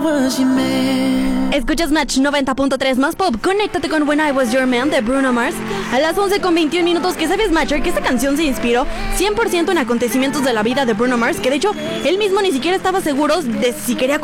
Escuchas Match 90.3 más pop. Conéctate con When I Was Your Man de Bruno Mars a las 11:21. Que sabes, Matcher, que esta canción se inspiró 100% en acontecimientos de la vida de Bruno Mars, que de hecho él mismo ni siquiera estaba seguro de si quería